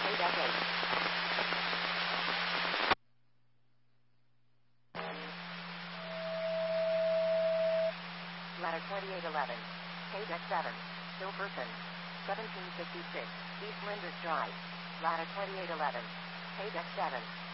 Deck 8. Ladder 2811. Deck 7. Hilferson. 1756. East Linders Drive. Ladder 2811. Deck 7.